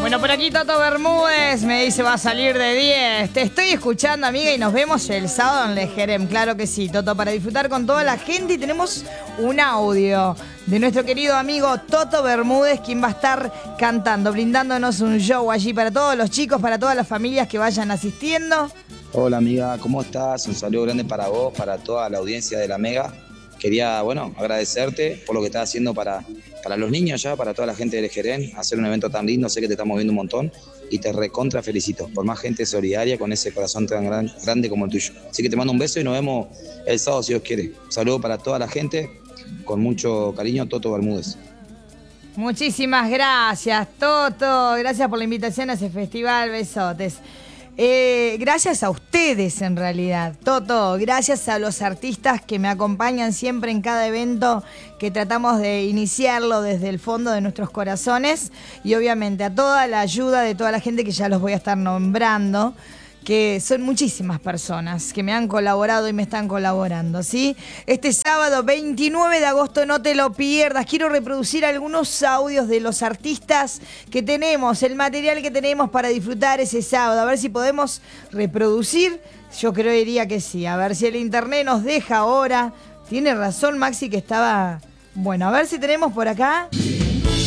Bueno, por aquí Toto Bermúdez me dice va a salir de 10. Te estoy escuchando, amiga, y nos vemos el sábado en Lejerem. Claro que sí, Toto, para disfrutar con toda la gente. Y tenemos un audio de nuestro querido amigo Toto Bermúdez, quien va a estar cantando, brindándonos un show allí para todos los chicos, para todas las familias que vayan asistiendo. Hola amiga, ¿cómo estás? Un saludo grande para vos, para toda la audiencia de La Mega. Quería, agradecerte por lo que estás haciendo para los niños ya, para toda la gente de Lejerén, hacer un evento tan lindo, sé que te estamos viendo un montón y te recontra felicito por más gente solidaria con ese corazón tan grande como el tuyo. Así que te mando un beso y nos vemos el sábado si Dios quiere. Un saludo para toda la gente, con mucho cariño, Toto Bermúdez. Muchísimas gracias, Toto. Gracias por la invitación a ese festival. Besotes. Gracias a ustedes en realidad, Toto, gracias a los artistas que me acompañan siempre en cada evento que tratamos de iniciarlo desde el fondo de nuestros corazones y obviamente a toda la ayuda de toda la gente que ya los voy a estar nombrando, que son muchísimas personas que me han colaborado y me están colaborando, ¿sí? Este sábado 29 de agosto no te lo pierdas. Quiero reproducir algunos audios de los artistas que tenemos, el material que tenemos para disfrutar ese sábado. A ver si podemos reproducir. Yo creería que sí. A ver si el internet nos deja ahora. Tiene razón Maxi que estaba... Bueno, a ver si tenemos por acá...